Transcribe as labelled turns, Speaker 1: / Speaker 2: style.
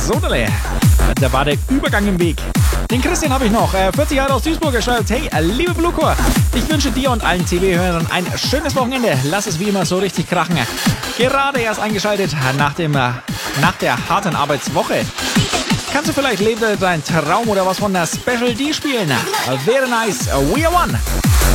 Speaker 1: Sodele. Da war der Übergang im Weg. Den Christian habe ich noch. 40 Jahre aus Duisburg geschreibt. Hey, liebe Bluecore, ich wünsche dir und allen TB-Hörern ein schönes Wochenende. Lass es wie immer so richtig krachen. Gerade erst eingeschaltet nach der harten Arbeitswoche. Kannst du vielleicht Lebe dein Traum oder was von der Special D spielen? Wäre nice. We are one.